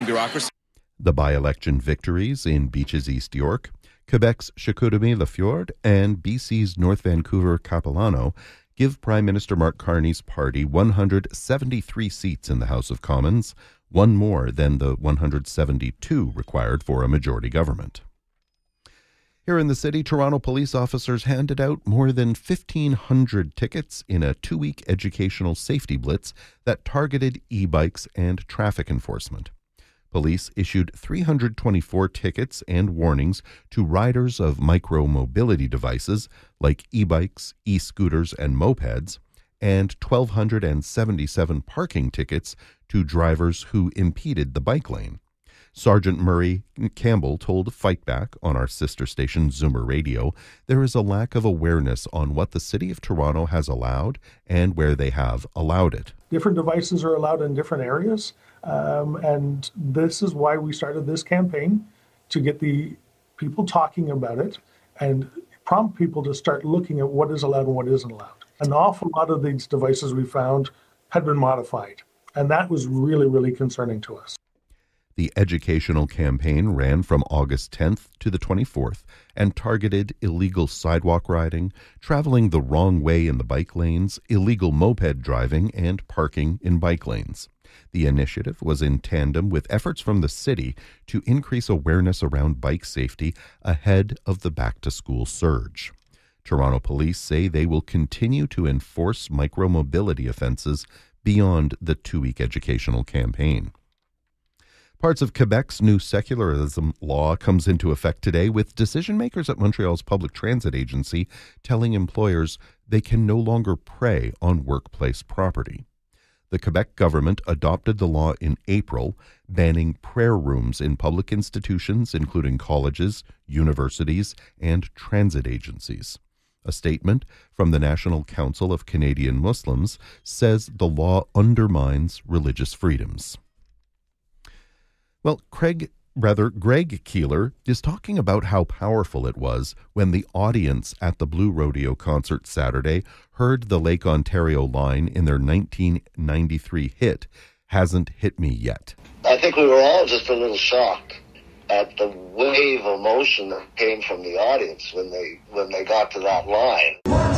bureaucracy. The by-election victories in Beaches East York, Quebec's Chicoutimi-Lafleur, and BC's North Vancouver Capilano give Prime Minister Mark Carney's party 173 seats in the House of Commons, one more than the 172 required for a majority government. Here in the city, Toronto police officers handed out more than 1,500 tickets in a 2-week educational safety blitz that targeted e-bikes and traffic enforcement. Police issued 324 tickets and warnings to riders of micro-mobility devices like e-bikes, e-scooters, and mopeds, and 1,277 parking tickets to drivers who impeded the bike lane. Sergeant Murray Campbell told Fight Back on our sister station Zoomer Radio there is a lack of awareness on what the City of Toronto has allowed and where they have allowed it. Different devices are allowed in different areas, and this is why we started this campaign, to get the people talking about it and prompt people to start looking at what is allowed and what isn't allowed. An awful lot of these devices we found had been modified, and that was really, really concerning to us. The educational campaign ran from August 10th to the 24th and targeted illegal sidewalk riding, traveling the wrong way in the bike lanes, illegal moped driving, and parking in bike lanes. The initiative was in tandem with efforts from the city to increase awareness around bike safety ahead of the back-to-school surge. Toronto police say they will continue to enforce micromobility offenses beyond the 2-week educational campaign. Parts of Quebec's new secularism law comes into effect today, with decision-makers at Montreal's public transit agency telling employers they can no longer prey on workplace property. The Quebec government adopted the law in April, banning prayer rooms in public institutions, including colleges, universities, and transit agencies. A statement from the National Council of Canadian Muslims says the law undermines religious freedoms. Well, Greg Keeler is talking about how powerful it was when the audience at the Blue Rodeo concert Saturday heard the Lake Ontario line in their 1993 hit, Hasn't Hit Me Yet. I think we were all just a little shocked at the wave of emotion that came from the audience when they got to that line.